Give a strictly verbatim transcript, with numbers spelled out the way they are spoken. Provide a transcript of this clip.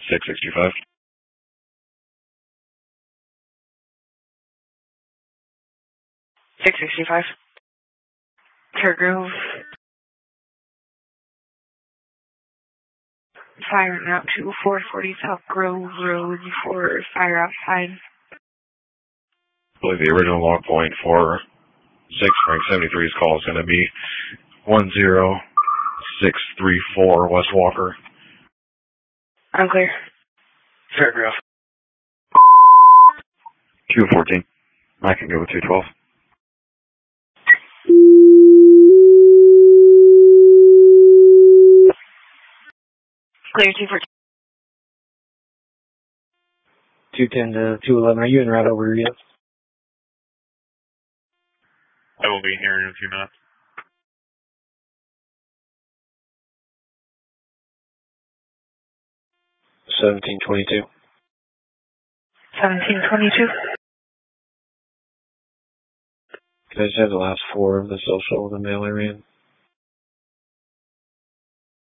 six sixty-five. six sixty-five. Fairgrove. Fire out to four forty South Grove Road for fire outside. I believe the original log point for six rank seventy-three's call is going to be one zero six three four West Walker. I'm clear. Fairgrove. two fourteen. I can go with two twelve. Clear two fourteen. two ten to two eleven. Are you in route over yet? I will be here in a few minutes. seventeen twenty-two. seventeen twenty-two. Can I just have the last four of the social, the mail I ran?